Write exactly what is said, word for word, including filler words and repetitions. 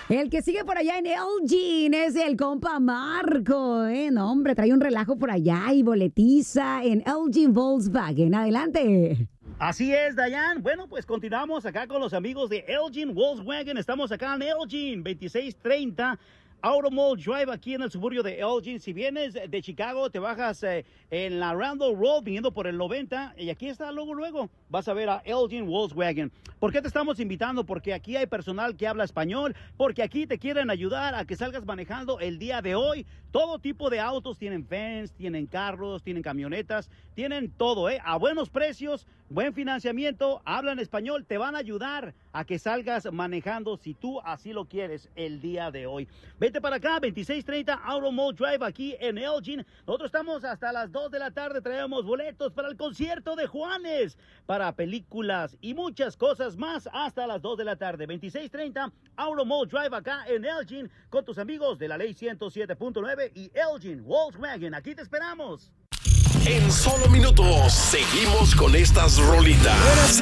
El que sigue por allá en Elgin es el compa Marco, ¿eh? No, hombre, trae un relajo por allá y boletiza en Elgin Volkswagen. Adelante. Así es, Dayan. Bueno, pues continuamos acá con los amigos de Elgin Volkswagen. Estamos acá en Elgin, veintiséis treinta Auto Mall Drive, aquí en el suburbio de Elgin. Si vienes de Chicago, te bajas eh, en la Randall Road, viniendo por el noventa, y aquí está, luego, luego, vas a ver a Elgin Volkswagen. ¿Por qué te estamos invitando? Porque aquí hay personal que habla español, porque aquí te quieren ayudar a que salgas manejando el día de hoy. Todo tipo de autos, tienen vans, tienen carros, tienen camionetas, tienen todo, ¿eh? A buenos precios, buen financiamiento, hablan español, te van a ayudar a que salgas manejando si tú así lo quieres el día de hoy. Vete para acá, veintiséis treinta Auto Mall Drive, aquí en Elgin. Nosotros estamos hasta las dos de la tarde, traemos boletos para el concierto de Juanes, para películas y muchas cosas más hasta las dos de la tarde. veintiséis treinta Auto Mall Drive, acá en Elgin, con tus amigos de la ley ciento siete punto nueve y Elgin Volkswagen. Aquí te esperamos. En solo minutos seguimos con estas rolitas.